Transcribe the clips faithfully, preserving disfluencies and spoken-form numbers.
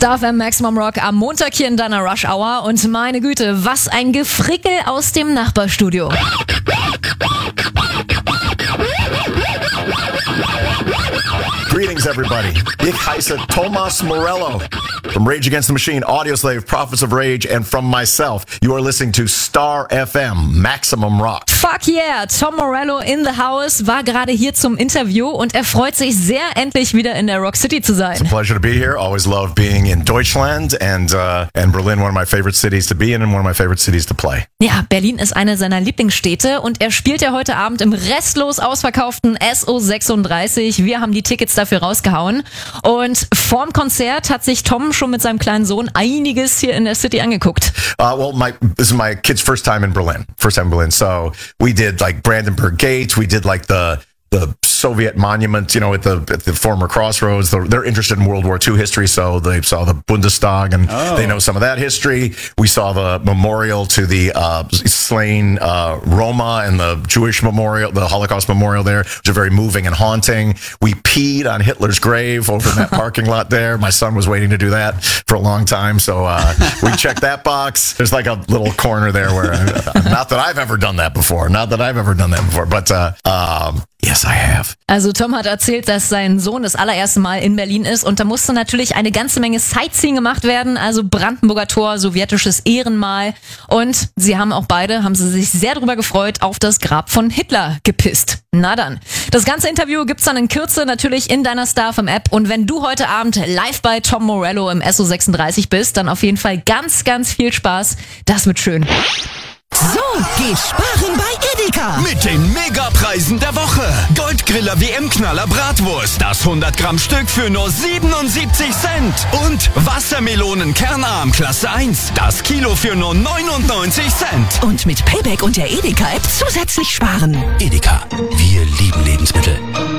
Star F M Maximum Rock am Montag hier in deiner Rush Hour. Und meine Güte, was ein Gefrickel aus dem Nachbarstudio. Greetings, everybody. Ich heiße Thomas Morello from Rage Against the Machine, Audioslave, Prophets of Rage, and from myself. You are listening to Star F M, Maximum Rock. Fuck yeah, Tom Morello in the house war gerade hier zum Interview und er freut sich sehr, endlich wieder in der Rock City zu sein. It's a pleasure to be here. Always love being in Deutschland and uh, and Berlin, one of my favorite cities to be in and one of my favorite cities to play. Ja, Berlin ist eine seiner Lieblingsstädte und er spielt ja heute Abend im restlos ausverkauften S O sechsunddreißig. Wir haben die Tickets dafür rausgehauen und vorm Konzert hat sich Tom schon mit seinem kleinen Sohn einiges hier in der City angeguckt. Uh, well, my this is my kid's first time in Berlin. First time in Berlin. So we did like Brandenburg Gate. We did like the the Soviet monument, you know, at the at the former crossroads. They're, they're interested in World War Two history, so they saw the Bundestag and oh. they know some of that history. We saw the memorial to the uh, slain uh, Roma and the Jewish memorial, the Holocaust memorial there, which is very moving and haunting. We peed on Hitler's grave over in that parking lot there. My son was waiting to do that for a long time, so uh, we checked that box. There's like a little corner there where, uh, not that I've ever done that before, not that I've ever done that before, but uh, um, yes, I have. Also Tom hat erzählt, dass sein Sohn das allererste Mal in Berlin ist und da musste natürlich eine ganze Menge Sightseeing gemacht werden, also Brandenburger Tor, sowjetisches Ehrenmal und sie haben auch beide, haben sie sich sehr darüber gefreut, auf das Grab von Hitler gepisst. Na dann, das ganze Interview gibt's dann in Kürze natürlich in deiner Star F M App und wenn du heute Abend live bei Tom Morello im S O sechsunddreißig bist, dann auf jeden Fall ganz, ganz viel Spaß, das wird schön. So, geht sparen bei Edeka. Mit den Megapreisen der Woche. Goldgriller W M-Knaller Bratwurst. Das hundert Gramm Stück für nur siebenundsiebzig Cent. Und Wassermelonen Kernarm Klasse eins. Das Kilo für nur neunundneunzig Cent. Und mit Payback und der Edeka-App zusätzlich sparen. Edeka. Wir lieben Lebensmittel.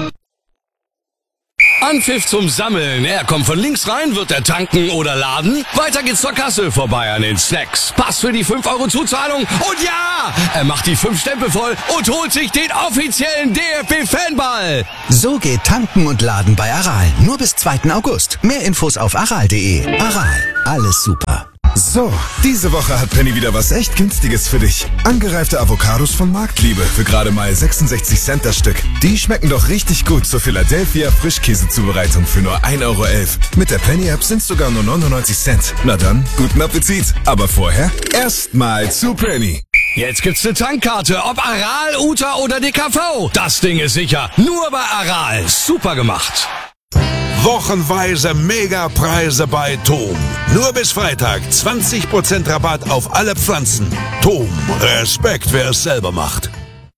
Anpfiff zum Sammeln. Er kommt von links rein, wird er tanken oder laden. Weiter geht's zur Kasse, vorbei an den Snacks. Pass für die fünf Euro Zuzahlung. Und ja, er macht die fünf Stempel voll und holt sich den offiziellen D F B-Fanball. So geht tanken und laden bei Aral. Nur bis zweiten August. Mehr Infos auf aral punkt de. Aral. Alles super. So, diese Woche hat Penny wieder was echt Günstiges für dich. Angereifte Avocados von Marktliebe für gerade mal sechsundsechzig Cent das Stück. Die schmecken doch richtig gut zur Philadelphia Frischkäsezubereitung für nur ein Euro elf. Mit der Penny-App sind's sogar nur neunundneunzig Cent. Na dann, guten Appetit. Aber vorher erstmal zu Penny. Jetzt gibt's eine Tankkarte, ob Aral, Uta oder D K V. Das Ding ist sicher. Nur bei Aral. Super gemacht. Wochenweise Megapreise bei Tom. Nur bis Freitag zwanzig Prozent Rabatt auf alle Pflanzen. Tom, Respekt, wer es selber macht.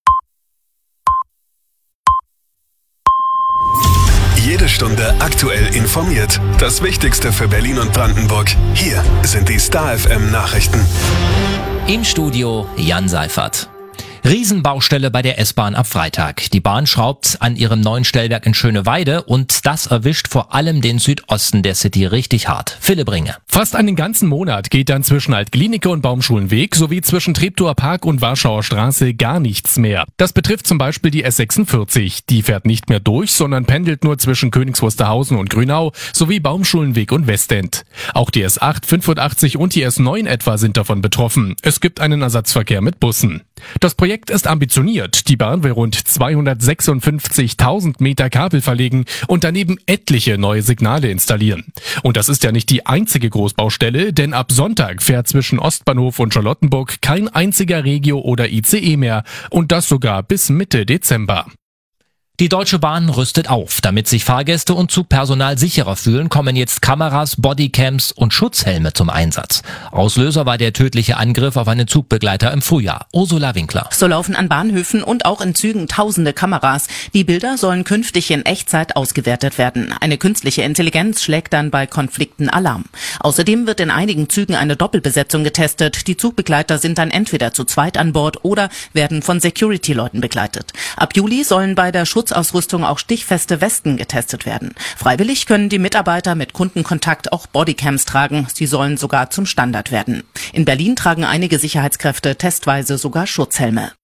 Jede Stunde aktuell informiert. Das Wichtigste für Berlin und Brandenburg. Hier sind die Star F M Nachrichten. Im Studio Jan Seifert. Riesenbaustelle bei der S-Bahn ab Freitag. Die Bahn schraubt an ihrem neuen Stellwerk in Schöneweide und das erwischt vor allem den Südosten der City richtig hart. Philipp Bringe. Fast einen ganzen Monat geht dann zwischen Alt-Glienicke und Baumschulenweg sowie zwischen Treptower Park und Warschauer Straße gar nichts mehr. Das betrifft zum Beispiel die S sechsundvierzig. Die fährt nicht mehr durch, sondern pendelt nur zwischen Königs Wusterhausen und Grünau sowie Baumschulenweg und Westend. Auch die S acht, fünfundachtzig und die S neun etwa sind davon betroffen. Es gibt einen Ersatzverkehr mit Bussen. Das Projekt ist ambitioniert. Die Bahn will rund zweihundertsechsundfünfzigtausend Meter Kabel verlegen und daneben etliche neue Signale installieren. Und das ist ja nicht die einzige Großbaustelle, denn ab Sonntag fährt zwischen Ostbahnhof und Charlottenburg kein einziger Regio oder I C E mehr und das sogar bis Mitte Dezember. Die Deutsche Bahn rüstet auf. Damit sich Fahrgäste und Zugpersonal sicherer fühlen, kommen jetzt Kameras, Bodycams und Schutzhelme zum Einsatz. Auslöser war der tödliche Angriff auf einen Zugbegleiter im Frühjahr. Ursula Winkler. So laufen an Bahnhöfen und auch in Zügen tausende Kameras. Die Bilder sollen künftig in Echtzeit ausgewertet werden. Eine künstliche Intelligenz schlägt dann bei Konflikten Alarm. Außerdem wird in einigen Zügen eine Doppelbesetzung getestet. Die Zugbegleiter sind dann entweder zu zweit an Bord oder werden von Security-Leuten begleitet. Ab Juli sollen bei der Schutz Schutzausrüstung auch stichfeste Westen getestet werden. Freiwillig können die Mitarbeiter mit Kundenkontakt auch Bodycams tragen. Sie sollen sogar zum Standard werden. In Berlin tragen einige Sicherheitskräfte testweise sogar Schutzhelme.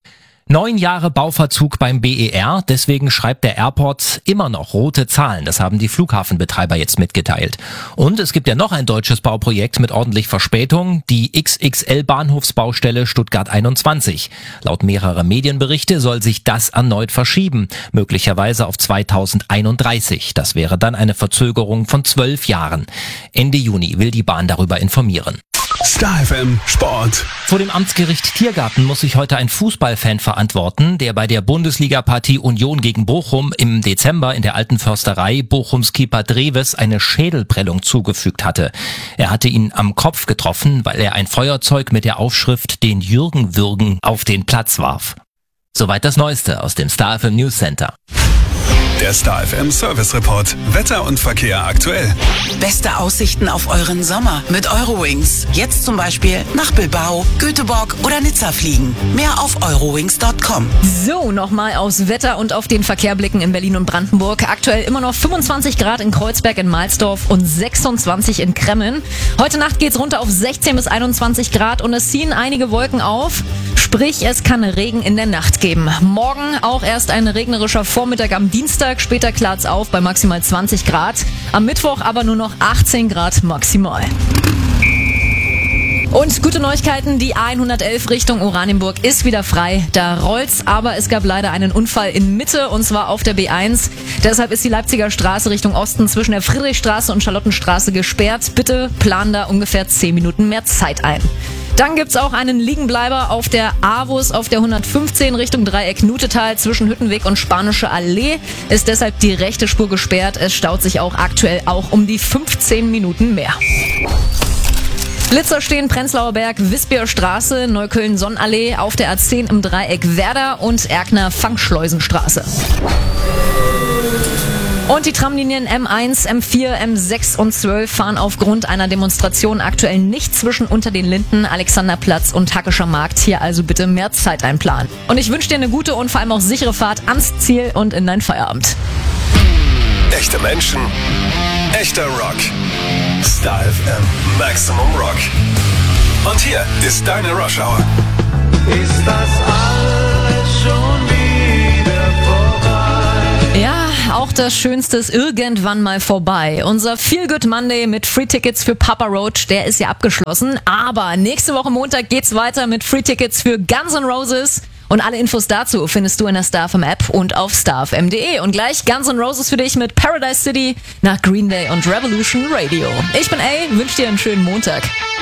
Neun Jahre Bauverzug beim B E R, deswegen schreibt der Airport immer noch rote Zahlen. Das haben die Flughafenbetreiber jetzt mitgeteilt. Und es gibt ja noch ein deutsches Bauprojekt mit ordentlich Verspätung, die X X L-Bahnhofsbaustelle Stuttgart einundzwanzig. Laut mehrerer Medienberichte soll sich das erneut verschieben, möglicherweise auf zweitausendeinunddreißig. Das wäre dann eine Verzögerung von zwölf Jahren. Ende Juni will die Bahn darüber informieren. Star F M Sport. Vor dem Amtsgericht Tiergarten muss sich heute ein Fußballfan verantworten, der bei der Bundesliga-Partie Union gegen Bochum im Dezember in der Alten Försterei Bochums Keeper Dreves eine Schädelprellung zugefügt hatte. Er hatte ihn am Kopf getroffen, weil er ein Feuerzeug mit der Aufschrift "Den Jürgen würgen" auf den Platz warf. Soweit das Neueste aus dem Star F M News Center. Der Star F M Service Report. Wetter und Verkehr aktuell. Beste Aussichten auf euren Sommer mit Eurowings. Jetzt zum Beispiel nach Bilbao, Göteborg oder Nizza fliegen. Mehr auf eurowings punkt com. So, nochmal aufs Wetter und auf den Verkehr blicken in Berlin und Brandenburg. Aktuell immer noch fünfundzwanzig Grad in Kreuzberg in Mahlsdorf und sechsundzwanzig in Kremmen. Heute Nacht geht's runter auf sechzehn bis einundzwanzig Grad und es ziehen einige Wolken auf. Sprich, es kann Regen in der Nacht geben. Morgen auch erst ein regnerischer Vormittag am Dienstag. Später klart's auf bei maximal zwanzig Grad. Am Mittwoch aber nur noch achtzehn Grad maximal. Und gute Neuigkeiten, die A hundertelf Richtung Oranienburg ist wieder frei. Da rollt's, aber es gab leider einen Unfall in Mitte und zwar auf der B eins. Deshalb ist die Leipziger Straße Richtung Osten zwischen der Friedrichstraße und Charlottenstraße gesperrt. Bitte plan da ungefähr zehn Minuten mehr Zeit ein. Dann gibt's auch einen Liegenbleiber auf der Avus auf der hundertfünfzehn Richtung Dreieck Nutetal zwischen Hüttenweg und Spanische Allee. Ist deshalb die rechte Spur gesperrt. Es staut sich auch aktuell auch um die fünfzehn Minuten mehr. Blitzer stehen Prenzlauer Berg, Wispierer Straße, Neukölln-Sonnenallee, auf der A zehn im Dreieck Werder und Erkner-Fangschleusenstraße. Und die Tramlinien M eins, M vier, M sechs und zwölf fahren aufgrund einer Demonstration aktuell nicht zwischen Unter den Linden, Alexanderplatz und Hackescher Markt. Hier also bitte mehr Zeit einplanen. Und ich wünsche dir eine gute und vor allem auch sichere Fahrt ans Ziel und in dein Feierabend. Echte Menschen, echter Rock. Star F M Maximum Rock. Und hier ist deine Rush Hour. Ist das alles schon wieder vorbei? Ja, auch das Schönste ist irgendwann mal vorbei. Unser Feel Good Monday mit Free Tickets für Papa Roach, der ist ja abgeschlossen. Aber nächste Woche Montag geht's weiter mit Free Tickets für Guns N' Roses. Und alle Infos dazu findest du in der Star F M App und auf star f m punkt d e. Und gleich Guns N' Roses für dich mit Paradise City nach Green Day und Revolution Radio. Ich bin A, wünsche dir einen schönen Montag.